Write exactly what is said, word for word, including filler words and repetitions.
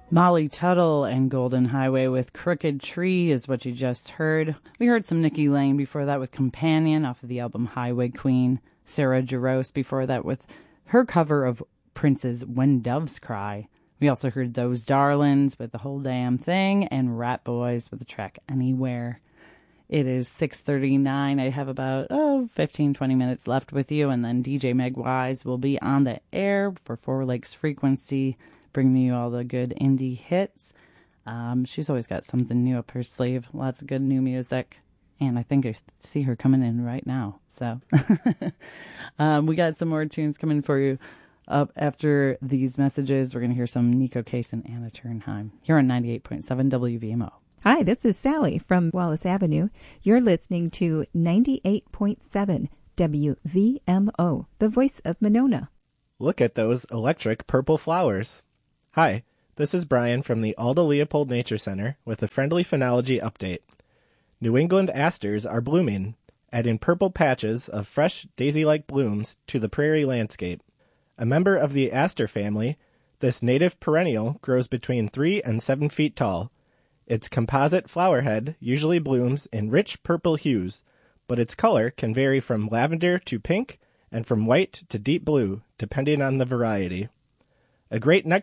Molly Tuttle and Golden Highway with Crooked Tree is what you just heard. We heard some Nikki Lane before that with Companion off of the album Highway Queen. Sarah Jarosz before that with her cover of Prince's When Doves Cry. We also heard Those Darlings with The Whole Damn Thing and Rat Boys with the track Anywhere. It is six thirty-nine. I have about, oh, fifteen, twenty minutes left with you, and then D J Meg Wise will be on the air for Four Lakes Frequency, bringing you all the good indie hits. Um, she's always got something new up her sleeve. Lots of good new music. And I think I see her coming in right now. So um, we got some more tunes coming for you up after these messages. We're going to hear some Nico Case and Anna Turnheim here on ninety-eight point seven W V M O. Hi, this is Sally from Wallace Avenue. You're listening to ninety-eight point seven W V M O, the voice of Monona. Look at those electric purple flowers. Hi, this is Brian from the Alda Leopold Nature Center with a friendly phenology update. New England asters are blooming, adding purple patches of fresh daisy-like blooms to the prairie landscape. A member of the aster family, this native perennial grows between three and seven feet tall. Its composite flower head usually blooms in rich purple hues, but its color can vary from lavender to pink and from white to deep blue, depending on the variety. A great nectar